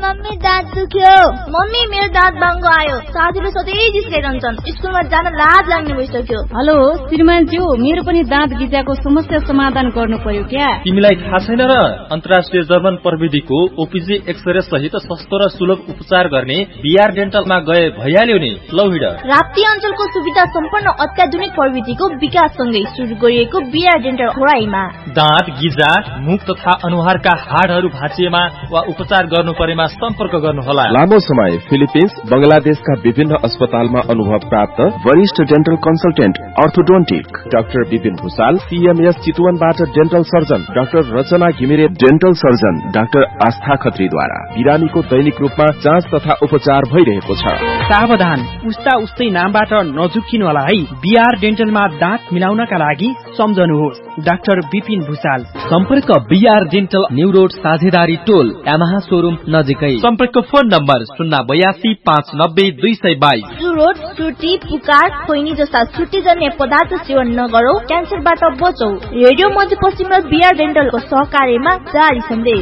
Mummy दाँत दुख्यो। Mummy मेरो दाँत बाङ्गो आयो। साथीले सधैँ जिस्काइरहन्छन्। स्कुलमा जान लाज लाग्ने भइसक्यो। हेलो श्रीमानज्यू, मेरो पनि दाँत गिजाको समस्या समाधान गर्नु पर्यो क्या? तिमीलाई थाहा छैन र? अन्तर्राष्ट्रिय जर्मन प्रविधिको ओपीजी एक्सरे सहित सस्तो र सुलभ उपचार गर्ने बीआर डेन्टलमा गए भइहाल्यो नि। लौ हिँड। राप्ती अञ्चलको सुविधा सम्पन्न अत्याधुनिक प्रविधिको विकाससँगै सुरु गरिएको बीआर डेन्टल घोराईमा दाँत गिजा, मुख तथा अनुहारका हाडहरू भाँचिएमा वा उपचार गर्नु परेमा सम्पर्क गर्नुहोला। लामो समय फिलिपिन्स, बंगलादेशका विभिन्न अस्पतालमा अनुभव प्राप्त वरिष्ठ dental consultant orthodontic doctor Vipin Bhusal, CMS चितवनबाट dental surgeon doctor रचना घिमिरे, डेन्टल सर्जन डाक्टर आस्था खत्रीद्वारा बिरामीको दैनिक रूपमा जाँच तथा उपचार भइरहेको छ। सावधान, उस्ता उस्तै नामबाट नझुक्किनु होला है। बीआर डेन्टलमा दाँत मिलाउनका लागि सम्झनुहोस् डाक्टर विपिन भुसाल। सम्पर्क बीआर डेन्टल न्यू रोड साझेदारी टोल यामाहा शोरूम नजिकै। सम्पर्क फोन नम्बर 082 590 222। चुरोट, चुटी, पुकार, खोइनी जस्ता छुट्टीजन्य पदार्थ सेवन नगरौं, क्यान्सरबाट बचौं। रेडियो मध्यपश्चिम र बीआर डेन्टलको सहकार्यमा जारी सन्देश।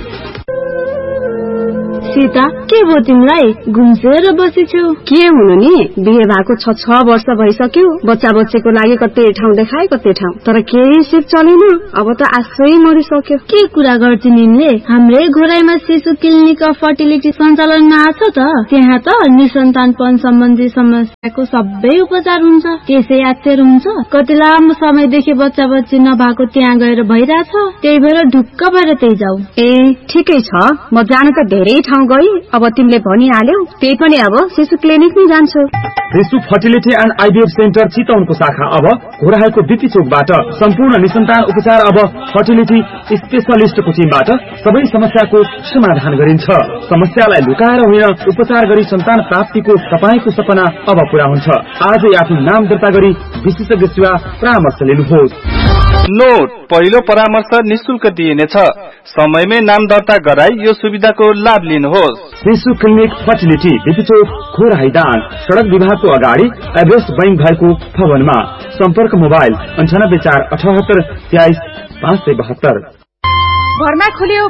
सीता, के भयो तिमीलाई? घुम्सेर बसेछौ? के हुनु नि, बिहे भएको 6 वर्ष भइसक्यो। बच्चा बच्चीको लागि कतै ठाउँ देखाए कतै ठाउँ, तर केही सिप चलेन। अब त आशै मरिसक्यो। के कुरा गर्छ निले? हाम्रै घोराईमा शिशु क्लिनिक अफ फर्टिलिटी सञ्चालनमा आछ त। त्यहाँ त निसन्तानपन सम्बन्धी समस्याको सबै उपचार हुन्छ। त्यसै अक्षर हुन्छ। कति लामो समयदेखि बच्चा बच्ची नभएको त्यहाँ गएर भइरहेछ। त्यही भएर ढुक्क भएर त्यही जाऊ। ए ठिकै छ, म जान त धेरै ठाउँ गई। अब तिमीले भनिहाल्यौ, त्यही पनि अब शिशु क्लिनिक नै जान्छु। शिशु फर्टिलिटी एन्ड आइभीएफ सेन्टर चितवनको शाखा अब घोराईको बिपी चोकबाट सम्पूर्ण निसन्तान उपचार अब फर्टिलिटी स्पेशलिस्टको टिमबाट सबै समस्याको समाधान गरिन्छ। समस्यालाई लुकाएर होइन, उपचार गरी सन्तान प्राप्तिको तपाईको सपना अब पूरा हुन्छ। आजै आफ्नो नाम दर्ता गरी विशेषज्ञ सेवा परामर्श लिनुहोस्। नोट, पहिलो परामर्श निशुल्क दिइनेछ। समयमै नाम दर्ता गराई यो सुविधाको लाभ लिनुहोस्। शिशु क्लिनिक फर्टिलिटी बिपीचोक घोराई दाङ, सड़क विभागको अगाडि एभरेस्ट बैंक भएको भवनमा। सम्पर्क मोबाइल 98 478 23 572। भर्ना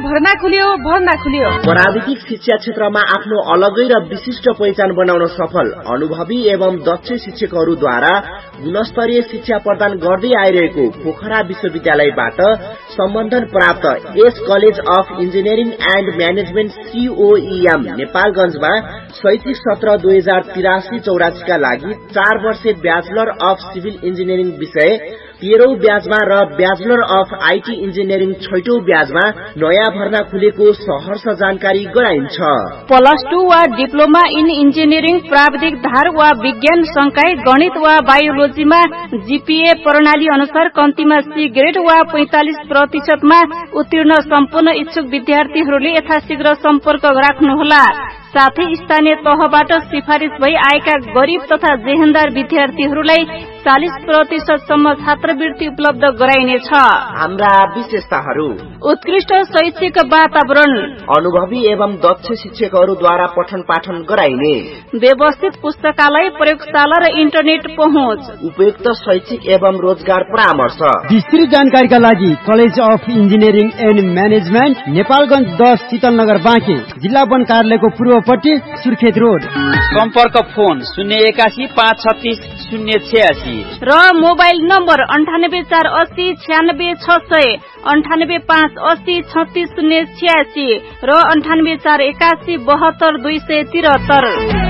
खुल्यो। प्राविधिक शिक्षा क्षेत्रमा आफ्नो अलगै र विशिष्ट पहिचान बनाउन सफल अनुभवी एवं दक्ष शिक्षकहरूद्वारा गुणस्तरीय शिक्षा प्रदान गर्दै आइरहेको पोखरा विश्वविद्यालयबाट सम्बन्धन प्राप्त S college of engineering and management COEM नेपालगञ्जमा शैक्षिक सत्र 2083-84 का लागि 4 वर्षे ब्याचलर अफ सिभिल इन्जिनियरिङ विषय 13औं ब्याजमा र ब्याचलर अफ आईटी इन्जिनियरिङ 6औं ब्याजमा नयाँ भर्ना खुलेको सहर्ष जानकारी गराइन्छ। +2 वा डिप्लोमा इन इन्जिनियरिङ प्राविधिक धार वा विज्ञान संकाय गणित वा बायोलोजीमा जीपीए प्रणाली अनुसार कम्तीमा C ग्रेड वा 45% मा उत्तीर्ण सम्पूर्ण इच्छुक विद्यार्थीहरूले यथाशीघ्र सम्पर्क राख्नुहोला। साथै स्थानीय तहबाट सिफारिस भई आएका गरीब तथा जेहेन्दार विद्यार्थीहरूलाई 40% सम्म छात्रवृत्ति उपलब्ध गराइनेछ। हाम्रा विशेषताहरू: उत्कृष्ट शैक्षिक वातावरण, अनुभवी एवं दक्ष शिक्षकहरूद्वारा पठन पाठन गराइने, व्यवस्थित पुस्तकालय, प्रयोगशाला र इन्टरनेट पहुँच, उपयुक्त शैक्षिक एवं रोजगार परामर्श। विस्तृत जानकारीका लागि college of engineering and management, Nepalgunj 10 Shital Nagar Banke, जिल्ला वन कार्यालयको पूर्वपट्टि, सुर्खेत रोड। सम्पर्क फोन 081 536 086 र मोबाइल नम्बर 98 480 96 600, 98 580 36 086 र 98 481 72 273।